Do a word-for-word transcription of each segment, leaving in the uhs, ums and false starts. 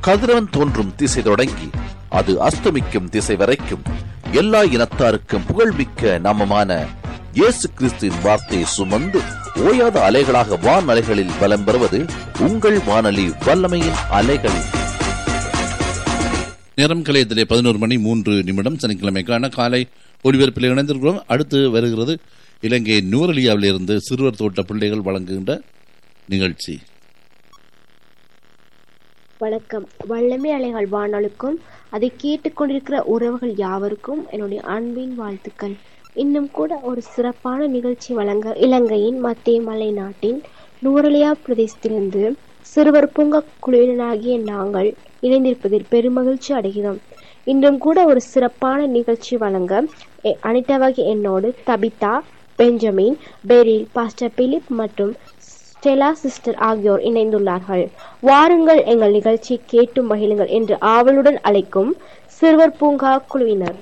கதிரவன் தோன்றும் திசை தொடங்கி அது அஸ்தமிக்கும் திசை வரைக்கும் எல்லா இனத்தாருக்கும் புகழ்மிக்க நாமமான இயேசு கிறிஸ்துவின் வார்த்தையை சுமந்து ஓயாத அலைகளாக வான் அலைகளில் பலம் பெறுவது உங்கள் வானொலி வல்லமையின் அலைகள். நேரம் கலையத்திலே பதினோரு மணி மூன்று நிமிடம் சனிக்கிழமைக்கான காலை ஒளிபரப்பில் இணைந்திருக்கிறோம். அடுத்து வருகிறது இலங்கை நூரலியாவில் இருந்து சிறுவர் தோட்ட பிள்ளைகள் வழங்குகின்ற நிகழ்ச்சி. வணக்கம். வல்லமை அலைகள் வானொலிக்கும் அதை கேட்டுக்கொண்டிருக்கிற உறவுகள் யாவருக்கும் என்னுடைய அன்பின் வாழ்த்துக்கள். இன்னும் கூட ஒரு சிறப்பான நிகழ்ச்சி வழங்க இலங்கையின் மத்திய மலை நாட்டின் நூரலியா பிரதேசத்திலிருந்து சிறுவர் பூங்கா குழுவினராகிய நாங்கள் இணைந்திருப்பதில் பெருமகிழ்ச்சி அடைகிறோம். இன்றும் கூட ஒரு சிறப்பான நிகழ்ச்சி வழங்க அனிதாவாகி என்னோடு தபிதா, பெஞ்சமின், பெரில், பாஸ்டர் பிலிப் மற்றும் ஸ்டெலா சிஸ்டர் ஆகியோர் இணைந்துள்ளார்கள். வாருங்கள், எங்கள் நிகழ்ச்சி கேட்டு மகிழுங்கள் என்று ஆவலுடன் அழைக்கும் சிறுவர் பூங்கா குழுவினர்.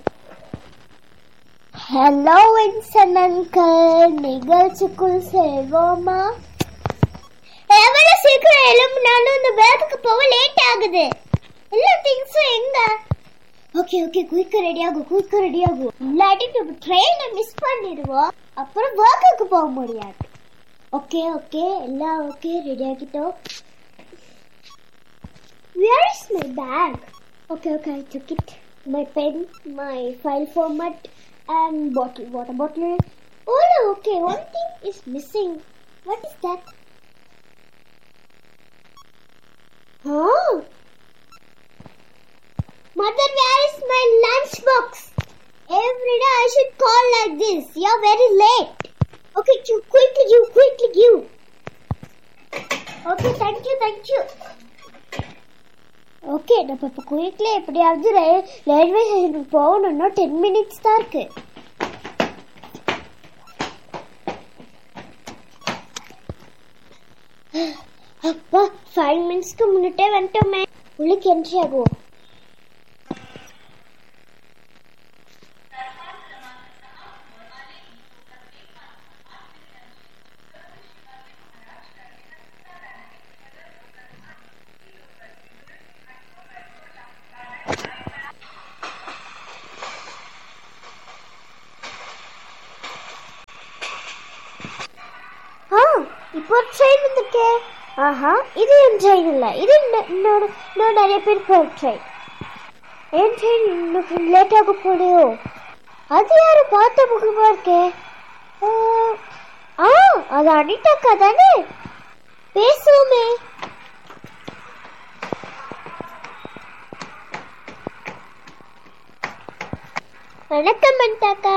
ஹலோ வின்சன் அங்கிள், நிகழ்ச்சிக்குள் செல்வோமா? எவ்வளவு சீக்கிரம் எழும்பினாலும் இந்த பேக்குக்கு போக லேட் ஆகுது. எல்லா திங்ஸும் எங்க? ஓகே ஓகே குயிக்க ரெடி ஆகும், குயிக்க ரெடி ஆகும். இல்லாட்டி நம்ம ட்ரெயினை மிஸ் பண்ணிடுவோம், அப்புறம் ஒர்க்குக்கு போக முடியாது. ஓகே ஓகே எல்லாம் ஓகே, ரெடி ஆகிட்டோம். Where is my bag? Okay okay, I took it. My pen, my file format and bottle, water bottle. Oh no, okay, one thing is missing. What is that? Oh, mother, where is my lunch box? Every day I should call like this. You're very late. Okay, you quickly give, quickly give. Okay, thank you, thank you. Okay, நம்ம இப்போ quickly எப்படியாவது railway ஸ்டேஷனுக்கு போகணும்னா ten minutes தான் இருக்கு. அப்பா, five மினிட்ஸ்க்கு முன்னிட்டே வந்துட்டோமே. உங்களுக்கு என்ட்ரி ஆகும். இப்போ ட்ரெயின் வந்துருக்கே. ஆஹா, இது என் ட்ரெயின் இல்லை, இது இன்னொரு இன்னும் நிறைய பேர் போகிற ட்ரெயின். என் ட்ரெயின் இன்னும் லேட் ஆக போலையோ? அது யாரும் பார்த்த முகமா இருக்கே. ஆ, அது அனிதாக்கா தானே? பேசுவோமே. வணக்கம் அனிதாக்கா.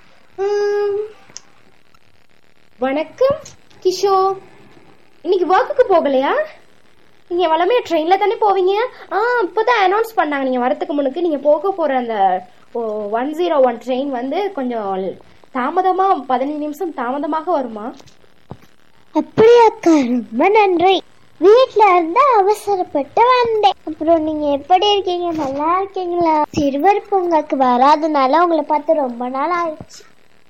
வணக்கம் கிஷோர். இன்னைக்கு ஒர்க்குக்கு போகலையா? நீங்க வளமையா ட்ரெயின்ல தானே போவீங்க? ஆ, இப்போதான் அனௌன்ஸ் பண்ணாங்க நீங்க வரதுக்கு முன்னுக்கு நீங்க போக போற அந்த ஒன் ஜீரோ ஒன் ட்ரெயின் வந்து கொஞ்சம் தாமதமா பதினஞ்சு நிமிஷம் தாமதமாக வருமா? அப்படியாக்கா, ரொம்ப நன்றி. வீட்டுல இருந்தா அவசரப்பட்டு வந்தேன். அப்புறம் நீங்க எப்படி இருக்கீங்க? நல்லா இருக்கீங்களா? சிறுவர் பூங்காக்கு வராதனால உங்களை பார்த்து ரொம்ப நாள் ஆயிடுச்சு.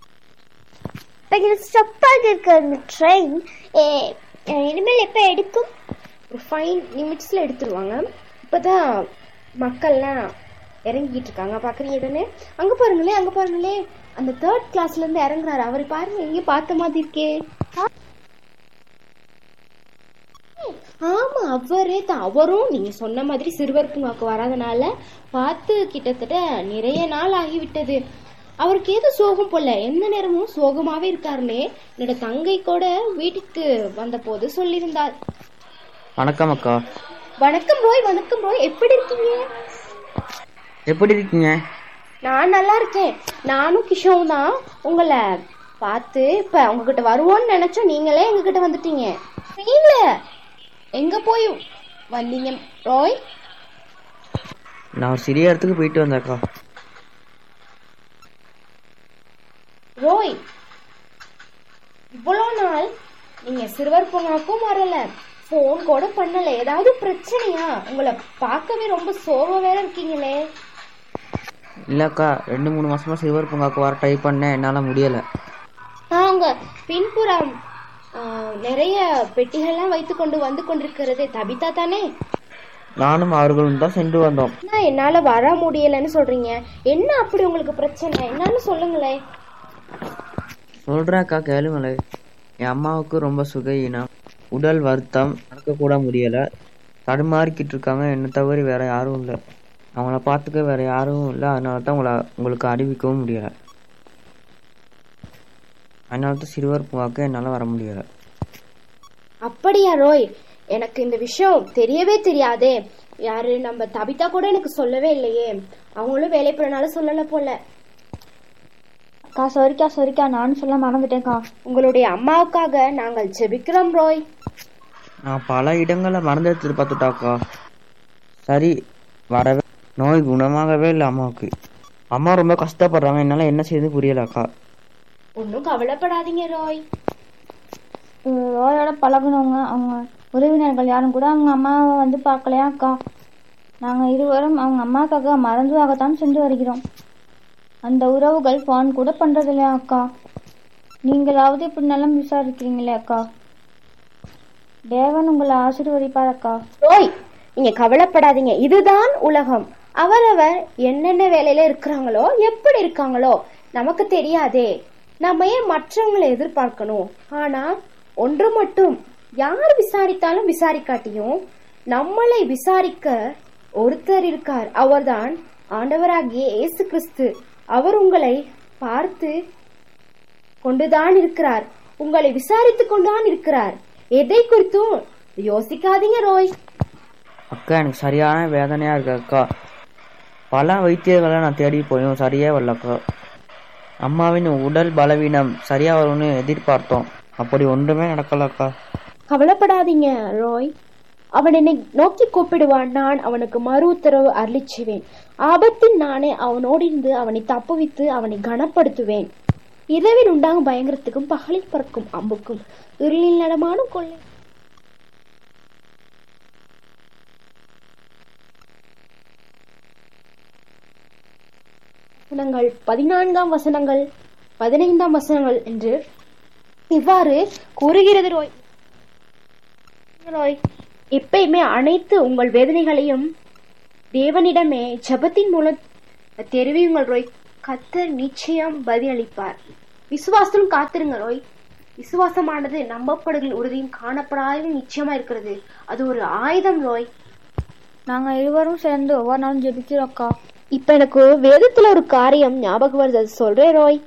ஸ்டப்பாக இருக்க அந்த ட்ரெயின் இனிமேல் எப்போ எடுக்கும்? ஒரு ஃபைவ் நிமிட்ஸில் எடுத்துருவாங்க. இப்போதான் மக்கள்லாம் இறங்கிட்டு இருக்காங்க, பார்க்குறீங்க தானே? அங்கே பாருங்களே, அங்கே பாருங்களே, அந்த தேர்ட் கிளாஸ்லேருந்து இறங்குறாரு. அவரை பாருங்க, எங்கேயும் பார்த்த மாதிரி இருக்கே. ஆமா, அவரே தான். அவரும் நீங்க சொன்ன மாதிரி சிறுவர் பூங்காக்கு வராதனால பார்த்து கிட்டத்தட்ட நிறைய நாள் ஆகிவிட்டது. அவருக்கு ஏதோ சோகம் போல, எந்த நேரமும் சோகமாவே இருக்காருன்னே என்னோட தங்கை கூட வீட்டுக்கு வந்த போது சொல்லியிருந்தார். வணக்கம் அக்கா. வணக்கம் ரோய். வணக்கம் ரோய், எப்படி இருக்கீங்க? எப்படி இருக்கீங்க? நான் நல்லா இருக்கேன். நானும் கிஷோவும் தான் உங்களை பார்த்து இப்ப உங்ககிட்ட வருவோன்னு நினைச்சோம். நீங்களே எங்ககிட்ட வந்துட்டீங்க. நீங்கள எங்க போய் வந்தீங்க ரோய்? நான் ஒரு சிறிய இடத்துக்கு போயிட்டு வந்தேன்க்கா. ரோய், இவ்வளோ நாள் நீங்க சிறுவர் பூங்காக்கும் வரல, போன் கூட பண்ணல. ஏதாவது பிரச்சனையா? உங்களை பார்க்கவே ரொம்ப சோர்வா வேற இருக்கீங்களே. இல்லக்கா, ரெண்டு மூணு மாசமா சிறுவர் பூங்காக்கு வர ட்ரை பண்ணேன், என்னால முடியல. அவங்க பின்புறம் நிறைய பெட்டிகள்லாம் வைத்து கொண்டு வந்து கொண்டிருக்கிறது தபிதா தானே? நானும் அவர்களும் தான் சென்று வந்தோம். அண்ணா, என்னால வர முடியலன்னு சொல்றீங்க. என்ன அப்படி உங்களுக்கு பிரச்சனை? என்னன்னு சொல்லுங்களேன். சொல்றேன்க்கா, கேளுங்களே. என் அம்மாவுக்கு ரொம்ப சுகையினம், உடல் வருத்தம், நடக்க கூட முடியல, தடுமாறிக்கிட்டு இருக்காங்க. என்னை தவிர வேற யாரும் இல்லை. அவங்கள பார்த்துக்க வேற யாரும் இல்லை. அதனால தான் உங்களை உங்களுக்கு அறிவிக்கவும் முடியல. அதனால தான் சிறுவர் பூங்காக்க என்னால் வர முடியல. அப்படியா ரோய்? எனக்கு இந்த விஷயம் தெரியவே தெரியாதே. யாரு நம்ம தபிதா கூட எனக்கு சொல்லவே இல்லையே. அவங்களும் வேலை போறனால சொல்லல போல. அக்கா சரிக்கா சரிக்கா நானும் சொல்ல மறந்துட்டேன்க்கா. உங்களுடைய அம்மாவுக்காக நாங்கள் ஜெபிக்கிறோம் ரோய். நான் பல இடங்களை மறந்து எடுத்துட்டு பார்த்துட்டாக்கா. சரி, வரவே நோய் குணமாகவே இல்லை அம்மாவுக்கு. அம்மா ரொம்ப கஷ்டப்படுறாங்க. என்னால் என்ன செய்யுது புரியலக்கா. ஒன்னும் கவலைப்படாதீங்க ரோய். ரோயோட பழகுனவங்க அவங்க உறவினர்கள் யாரும் கூட அவங்க அம்மாவை வந்து பார்க்கலையா அக்கா? நாங்கள் இருவரும் அவங்க அம்மாவுக்காக மறந்துவாகத்தான் சென்று வருகிறோம். அந்த உறவுகள் ஃபோன் கூட பண்றது இல்லையா அக்கா? நீங்களாவது இப்படி நல்லா விசாரிக்கிறீங்களே அக்கா. தேவன் உங்களை ஆசீர்வதிப்பார் அக்கா. ரோய், நீங்க கவலைப்படாதீங்க. இதுதான் உலகம். அவரவர் என்னென்ன வேலையில இருக்கிறாங்களோ, எப்படி இருக்காங்களோ நமக்கு தெரியாதே. நம்ம ஏன் மற்றவங்களை எதிர்பார்க்கணும்? ஆனா ஒன்று மட்டும், யார் விசாரித்தாலும் விசாரிக்காட்டியும் நம்மளை விசாரிக்க ஒருத்தர் இருக்கார். அவர்தான் ஆண்டவராகிய இயேசு கிறிஸ்து. அவர் உங்களை பார்த்து கொண்டுதான் இருக்கிறார். உங்களை விசாரித்து கொண்டுதான் இருக்கிறார். எதை குறித்தும் யோசிக்காதீங்க ரோய். அக்கா, எனக்கு சரியான வேதனையா இருக்கு அக்கா. பல வைத்தியர்களை நான் தேடி போயும் சரியே வரலக்கா. அம்மாவின் உடல் பலவீனம் சரியா வரும்னு எதிர்பார்த்தோம். அப்படி ஒன்றுமே நடக்கலக்கா. கவலைப்படாதீங்க ரோய். அவன் என்னை நோக்கி கூப்பிடுவான். நான் அவனுக்கு மறு உத்தரவு அருளிச்சுவேன். ஆபத்தில் நானே அவனோடு இருந்து அவனை தப்புவித்து அவனை கனப்படுத்துவேன். இரவில் உண்டாகும் பயங்கரத்துக்கும் பகலில் பறக்கும் அம்புக்கும் இருளில் நடமாடும் கொள்ளை வசனங்கள் பதினான்காம் வசனங்கள் பதினைந்தாம் வசனங்கள் என்று இவ்வாறு கூறுகிறது ரோய். ரோய், எப்பயுமே அனைத்து உங்கள் வேதனைகளையும் தேவனிடமே ஜெபத்தின் மூலம் தெரிவியுங்கள் ரோய். கர்த்தர் நிச்சயம் பதிலளிப்பார். விசுவாசம் காத்திருங்க ரோய். விசுவாசமானது நம்பப்படுகிற உறுதியும் காணப்படாத நிச்சயமா இருக்கிறது. அது ஒரு ஆயுதம் ரோய். நாங்க இருவரும் சேர்ந்து ஒவ்வொரு நாளும் ஜெபிக்கிறோம் அக்கா. இப்ப எனக்கு வேதத்துல ஒரு காரியம் ஞாபகம் வருது, அது சொல்றேன் ரோய்.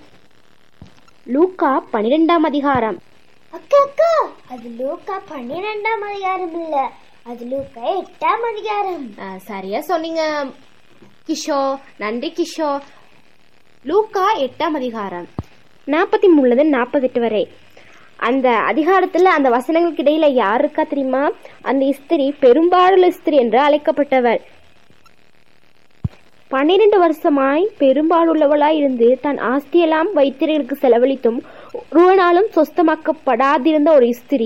லூக்கா பனிரெண்டாம் அதிகாரம். அக்கா அக்கா, அது லூக்கா பன்னிரெண்டாம் அதிகாரம் இல்ல, அது லூக்கா எட்டாம் அதிகாரம். சரியா சொன்னீங்க கிஷோ, நன்றி கிஷோ. லூக்கா எட்டாம் அதிகாரம் நாற்பத்தி மூணுல நாற்பத்தி எட்டு வரை. அந்த அதிகாரத்துல அந்த வசனங்களுக்கு இடையில யார் இருக்கா தெரியுமா? அந்த ஸ்திரீ பெரும்பாலுள்ள ஸ்திரீ என்று அழைக்கப்பட்டவர். பன்னிரண்டு வருஷமாய் பெரும்பாலுள்ளவளாய் இருந்து தன் ஆஸ்தியெல்லாம் வைத்தியர்களுக்கு செலவழித்தும் ஒரு நாளும் சொஸ்தமாக்கப்படாதிருந்த ஒரு ஸ்திரீ.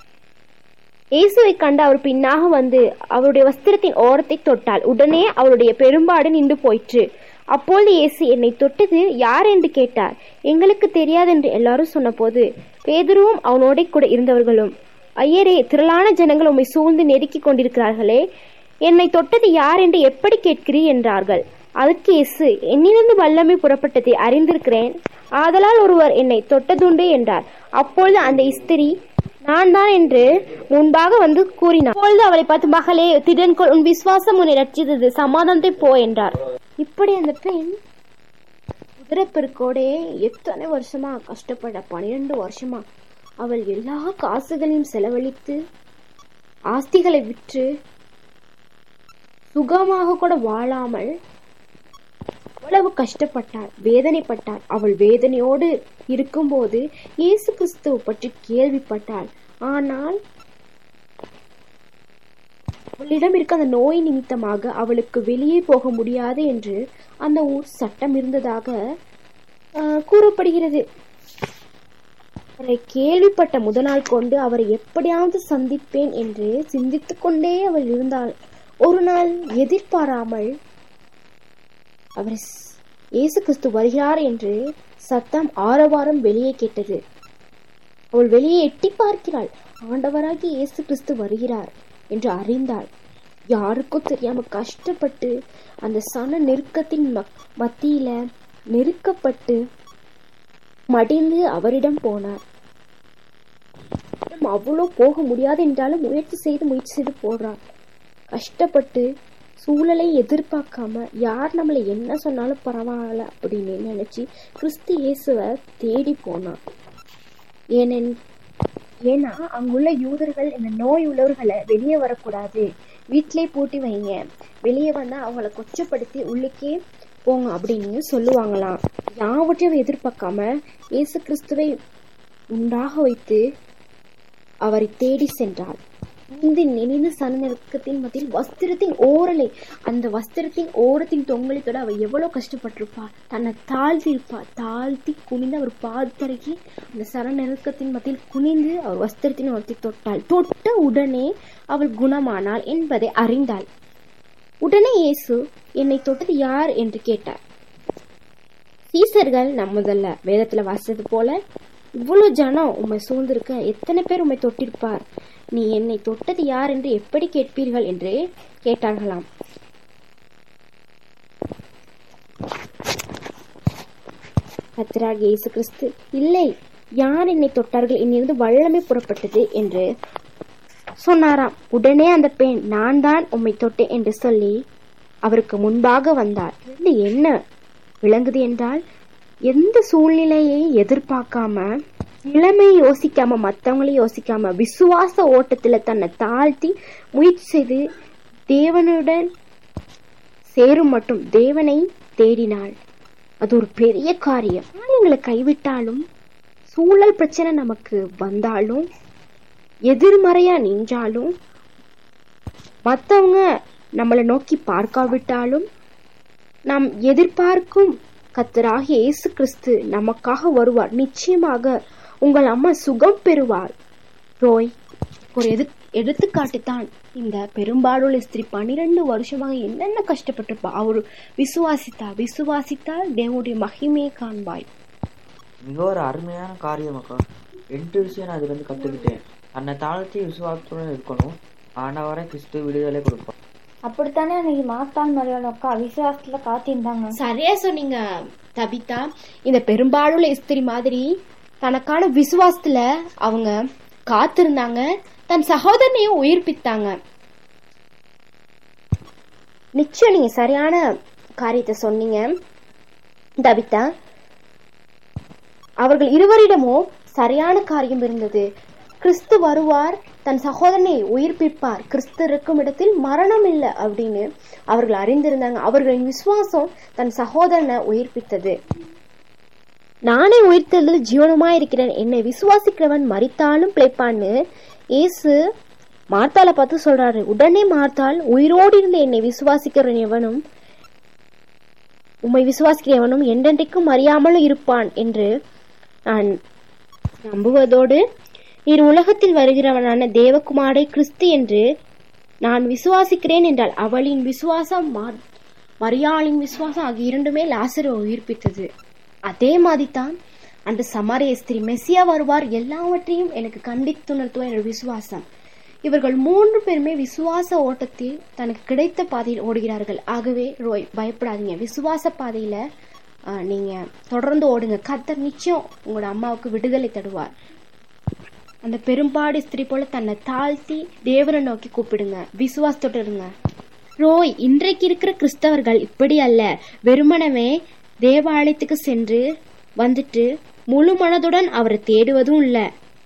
இயேசுவை கண்டு அவர் பின்னாக வந்து அவருடைய வஸ்திரத்தின் ஓரத்தை தொட்டாள். உடனே அவருடைய பெரும்பாடு நின்று போயிற்று. அப்போது இயேசு, என்னை தொட்டது யார் என்று கேட்டார். எங்களுக்கு தெரியாது என்று எல்லாரும் சொன்ன போது பேதுருவும் அவனோட கூட இருந்தவர்களும், ஐயரே, திரளான ஜனங்கள் உம்மை சூழ்ந்து நெருக்கி கொண்டிருக்கிறார்களே, என்னை தொட்டது யார் என்று எப்படி கேட்கிறீர் என்றார்கள். அதுக்கு இயேசு, என்னிலிருந்து வல்லமை புறப்பட்டதை அறிந்திருக்கிறேன், ஆதலால் ஒருவர் என்னை தொட்டதுண்டு என்றார். அப்பொழுது அந்த ஸ்திரீ, நான் தான் என்று முன்பாக வந்து கூறினார். அப்பொழுது அவளை பார்த்து, மகளே, திடன்கொள், உன் விசுவாசம் உன்னை ரட்சித்தது, சமாதானத்தை போ என்றார். இப்படி அந்த பெண் குதிரைப்பெருக்கோடே எத்தனை வருஷமா கஷ்டப்பட, பனிரெண்டு வருஷமா அவள் எல்லா காசுகளையும் செலவழித்து ஆஸ்திகளை விற்று சுகமாக கூட வாழாமல் அவ்வளவு கஷ்டப்பட்டாள், வேதனைப்பட்டாள். அவள் வேதனையோடு இருக்கும்போது இயேசு கிறிஸ்துவை பற்றி கேள்விப்பட்டாள். ஆனால் அவளிடம் இருக்க அந்த நோய் நிமித்தமாக அவளுக்கு வெளியே போக முடியாது என்று அந்த ஊர் சட்டம் இருந்ததாக கூறப்படுகிறது. அவரை கேள்விப்பட்ட முதல் நாள் கொண்டு அவரை எப்படியாவது சந்திப்பேன் என்று சிந்தித்து கொண்டே அவள் இருந்தாள். ஒரு நாள் எதிர்பாராமல் அவர் இயேசு கிறிஸ்து வருகிறார் என்று சத்தம் ஆரவாரம் வெளியே கேட்டது. அவள் வெளியே எட்டி பார்க்கிறாள். ஆண்டவராகி இயேசு கிறிஸ்து வருகிறார் என்று அறிந்தாள். யாருக்கும் தெரியாம கஷ்டப்பட்டு அந்த சன நெருக்கத்தின் மத்தியில நெருக்கப்பட்டு மடிந்து அவரிடம் போனார். அவ்வளோ போக முடியாது என்றாலும் முயற்சி செய்து முயற்சி செய்து போறார். கஷ்டப்பட்டு சூழலை எதிர்பார்க்காம யார் நம்மளை என்ன சொன்னாலும் பரவாயில்ல அப்படின்னு நினைச்சு கிறிஸ்து இயேசுவை தேடி போனான். ஏனென் ஏன்னா அங்குள்ள யூதர்கள் இந்த நோய் உள்ளவர்களை வெளியே வரக்கூடாது, வீட்டிலே பூட்டி வைங்க, வெளியே வந்தா அவங்களை கொச்சப்படுத்தி உள்ளுக்கே போங்க அப்படின்னு சொல்லுவாங்களாம். யாவற்றையும் எதிர்பார்க்காம இயேசு கிறிஸ்துவை உண்டாக வைத்து அவரை தேடி சென்றார். இந்த நினைந்து சனநெருக்கத்தின் மத்தியில் வஸ்திரத்தின் ஓரலை அந்த வஸ்திரத்தின் ஓரத்தின் தொங்கலித்தோட அவர் எவ்வளவு கஷ்டப்பட்டிருப்பார். தன்னை தாழ்த்தி இருப்பார். தாழ்த்தி குனிந்து அவர் பாதத்தருகே அந்த சனநெருக்கத்தின் மத்தியில் குனிந்து அவர் வஸ்திரத்தின் ஓரத்தை தொட்டாள். தொட்ட உடனே அவள் குணமானாள் என்பதை அறிந்தாள். உடனே இயேசு என்னை தொட்டது யார் என்று கேட்டார். சீசர்கள் நம்ம முதல்ல வேதத்துல வாசித்தது போல இவ்வளவு ஜனம் உம்மை சூழ்ந்திருக்க எத்தனை பேர் உம்மை தொட்டிருப்பார், நீ என்னை தொட்டது யார் என்று எப்படி கேட்பீர்கள் என்று கேட்டார்களாம். கர்த்தராகிய இயேசு கிறிஸ்து இல்லை, யார் என்னை தொட்டார்கள், என்னிருந்து வல்லமை புறப்பட்டது என்று சொன்னாராம். உடனே அந்த பெண் நான் தான் உம்மை தொட்டேன் என்று சொல்லி அவருக்கு முன்பாக வந்தார். இது என்ன விளங்குது என்றால், எந்த சூழ்நிலையை எதிர்பார்க்காம, நிலைமையை யோசிக்காம, மற்றவங்களை யோசிக்காம விசுவாச ஓட்டத்துல தன்னை தாழ்த்தி முயற்சி செய்து தேவனுடன் சேரும் மட்டும் தேவனை தேடினாள். அது ஒரு பெரிய காரியம். எங்களை கைவிட்டாலும், சூழல் பிரச்சனை நமக்கு வந்தாலும், எதிர்மறையா நின்றாலும், மற்றவங்க நம்மளை நோக்கி பார்க்காவிட்டாலும், நாம் எதிர்பார்க்கும் கர்த்தராகிய இயேசு கிறிஸ்து நமக்காக வருவார். நிச்சயமாக உங்கள் அம்மா சுகம் பெறுவார். ரோய் ஒரு எது எடுத்துக்காட்டுத்தான் இந்த பெரும்பாலுள்ள ஸ்திரீ. பன்னிரண்டு வருஷமாக என்னென்ன கஷ்டப்பட்டிருப்பா. அவர் விசுவாசித்தா விசுவாசித்தால் தேவனுடைய மகிமையை காண்பாய். மிக ஒரு அருமையான காரியம் அக்கா. ரெண்டு விஷயம் நான் இதுல இருந்து கத்துக்கிட்டேன். தன்னை தாழ்த்தி விசுவாசத்துடன் இருக்கணும், ஆண்டவரை கிறிஸ்து விடுதலை கொடுப்பார். அப்படித்தானே அன்னைக்கு மாத்தான் மரியாதை அக்கா விசுவாசத்துல காத்திருந்தாங்க. சரியா சொன்னீங்க தபிதா. இந்த பெரும்பாலுள்ள ஸ்திரீ மாதிரி தனக்கான விசுவாசத்துல அவங்க காத்திருந்தாங்க, தன் சகோதரனையும் உயிர்ப்பித்தாங்க. நிச்சயம் நீங்க சரியான காரியத்தை சொன்னீங்க தபிதா. அவர்கள் இருவரிடமும் சரியான காரியம் இருந்தது. கிறிஸ்து வருவார், தன் சகோதரனை உயிர்ப்பிப்பார், கிறிஸ்து இருக்கும் இடத்தில் மரணம் இல்லை அப்படின்னு அவர்கள் அறிந்திருந்தாங்க. அவர்களின் விசுவாசம் தன் சகோதரனை உயிர்ப்பித்தது. நானே உயிர்த்தெழுந்து ஜீவனுமா இருக்கிறேன், என்னை விசுவாசிக்கிறவன் மரித்தாலும் பிழைப்பான்னு இயேசு மார்த்தாளை பார்த்து சொல்றாரு. உடனே மார்த்தாள், உயிரோடு இருந்து என்னை விசுவாசிக்கிறவன் எவனும் உம்மை விசுவாசிக்கிறவனும் என்றென்றைக்கும் அறியாமலும் இருப்பான் என்று நான் நம்புவதோடு, இரு உலகத்தில் வருகிறவனான தேவகுமாரை கிறிஸ்து என்று நான் விசுவாசிக்கிறேன் என்றால் அவளின் விசுவாசம் மரியாளின் விசுவாசம் ஆகிய இரண்டுமே லாசரை உயிர்ப்பித்தது. அதே மாதிரிதான் அந்த சமாரிய ஸ்திரீ மெசியா வருவார், எல்லாவற்றையும் எனக்கு கண்டித்துணர்த்துவார் என்ற விசுவாசம். இவர்கள் மூன்று பேருமே விசுவாச ஓட்டத்தில் தனக்கு கிடைத்த பாதையில் ஓடுகிறார்கள். ஆகவே ரோய் பயப்படாதீங்க, விசுவாச பாதையில நீங்க தொடர்ந்து ஓடுங்க. கர்த்தர் நிச்சயம் உங்களோட அம்மாவுக்கு விடுதலை தருவார். அந்த பெரும்பாடு ஸ்திரீ போல தன்னை தாழ்த்தி தேவனை நோக்கி கூப்பிடுங்க, விசுவாசத்தோடு இருங்க. ரோய் இன்றைக்கு இருக்கிற கிறிஸ்தவர்கள் இப்படி அல்ல. வெறுமனவே தேவாலயத்துக்கு சென்று வந்துட்டு முழு மனதுடன் அவரை தேடுவதும் இல்ல.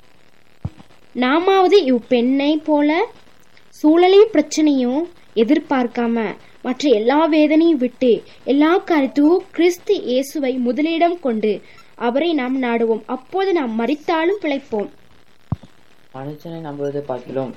நாமாவது இவ் பெண்ணை போல சூழலையும் பிரச்சனையும் எதிர்பார்க்காம மற்ற எல்லா வேதனையும் விட்டு எல்லா கருத்தும் கிறிஸ்து இயேசுவை முதலிடம் கொண்டு அவரை நாம் நாடுவோம். அப்போது நாம் மரித்தாலும் பிழைப்போம். மனுஷனை நம்புவதை பார்க்கிறோம்,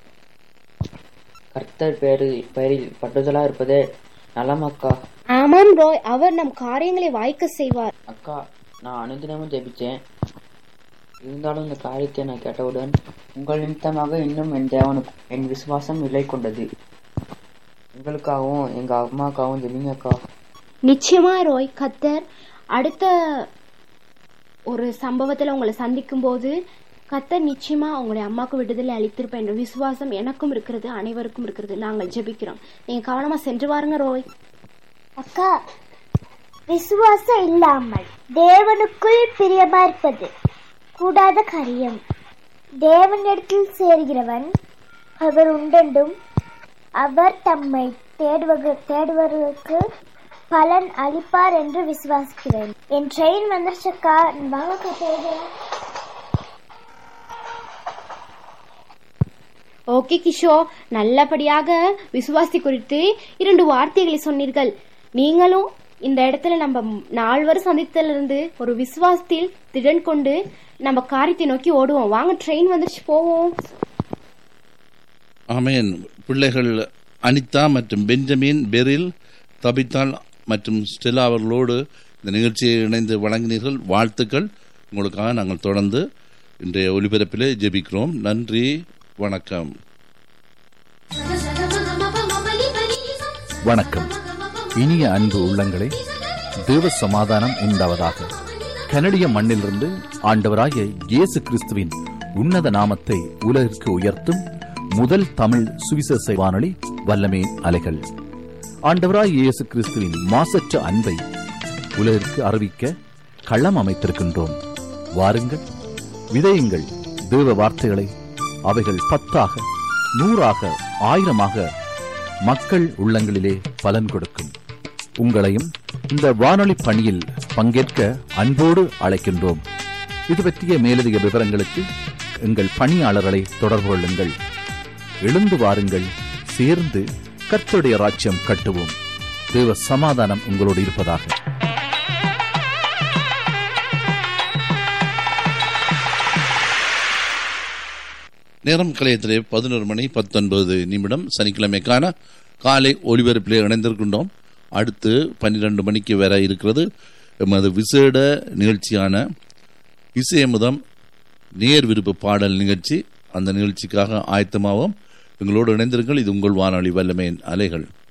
கர்த்தர் பேரில் பெயரில் பட்டுதலா இருப்பதே நலம் அக்கா. ஆமாம் ரோய், அவர் நம் காரியங்களை வாய்க்க செய்வார். அக்கா, நான் அனுதினமும் ஜெபிச்சேன். இருந்தாலும் இந்த காரியத்தை நான் கேட்டவுடன் உங்கள் நிமித்தமாக இன்னும் என் தேவனுக்கு என் விசுவாசம் நிலை கொண்டது. உங்களுக்காகவும் எங்க அம்மாக்காகவும் ஜெபிங்க அக்கா. நிச்சயமா ரோய், கர்த்தர் அடுத்த ஒரு சம்பவத்துல உங்களை சந்திக்கும் போது கர்த்தர் நிச்சயமா உங்களுடைய அம்மாவுக்கு விடுதலை அளித்திருப்ப என்ற விசுவாசம் எனக்கும் இருக்கிறது, அனைவருக்கும் இருக்கிறது. நாங்கள் ஜெபிக்கிறோம். நீங்க கவனமா சென்று வாருங்க ரோய். அக்கா, விசுவாசம் இல்லாமல் தேவனுக்குள் பிரியமா இருப்பது கூடாத காரியம். தேவனிடத்தில் சேர்கிறவன் அவர் உண்டென்றும் அவர் தம்மை தேடுவ தேடுவதற்கு பலன் அளிப்பார் என்று விசுவாசிக்கிறேன். என் ட்ரெயின் வந்துருச்சக்கா, வாங்கக்கா போகிறேன். ஓகே கிஷோ, நல்லபடியாக விசுவாசி குறித்து இரண்டு வார்த்தைகளை சொன்னீர்கள். நீங்களும் இந்த இடத்துல நம்ம நால்வர் சந்தித்திலிருந்து ஒரு விசுவாசத்தில் திடன் கொண்டு நம்ம காரியத்தை நோக்கி ஓடுவோம். வாங்க, ட்ரெயின் வந்துருச்சு, போவோம். ஆமேன். பிள்ளைகள் அனிதா மற்றும் பெஞ்சமின், பெரில், தபித்தால் மற்றும் ஸ்டெல்லா அவர்களோடு இந்த நிகழ்ச்சியை இணைந்து வழங்கினீர்கள். வாழ்த்துக்கள். உங்களுக்காக நாங்கள் தொடர்ந்து இன்றைய ஒலிபரப்பிலே ஜெபிக்கிறோம். நன்றி, வணக்கம். வணக்கம். இனிய அன்பு உள்ளங்களே, தேவ சமாதானம் உண்டாவதாக. கனடிய மண்ணிலிருந்து ஆண்டவராகிய இயேசு கிறிஸ்துவின் உன்னத நாமத்தை உலகிற்கு உயர்த்தும் முதல் தமிழ் சுவிசேஷ வானொலி வல்லமே அலைகள். ஆண்டவராகிய இயேசு கிறிஸ்துவின் மாசற்ற அன்பை உலகிற்கு அறிவிக்க களம் அமைத்திருக்கின்றோம். வாருங்கள், விதையுங்கள் தேவ வார்த்தைகளை. அவைகள் பத்தாக, நூறாக, ஆயிரமாக மக்கள் உள்ளங்களிலே பலன் கொடுக்கும். உங்களையும் இந்த வானொலி பணியில் பங்கேற்க அன்போடு அழைக்கின்றோம். இது பற்றிய மேலதிக விவரங்களுக்கு எங்கள் பணியாளர்களை தொடர்பு கொள்ளுங்கள். எழுந்து வாருங்கள், சேர்ந்து கர்த்தருடைய ராஜ்யம் கட்டுவோம். தேவ சமாதானம் உங்களோடு இருப்பதாக. நேரம் கலையத்திலே பதினோரு மணி பத்தொன்பது நிமிடம். சனிக்கிழமைக்கான காலை ஒலிபரப்பிலே இணைந்திருக்கின்றோம். அடுத்து பன்னிரண்டு மணிக்கு வர இருக்கிறது எமது விசேட நிகழ்ச்சியான இசையமுதம் நேர் விருப்ப பாடல் நிகழ்ச்சி. அந்த நிகழ்ச்சிக்காக ஆயத்தமாகவும் எங்களோடு இணைந்திருங்கள். இது உங்கள் வானொலி வல்லமையின் அலைகள்.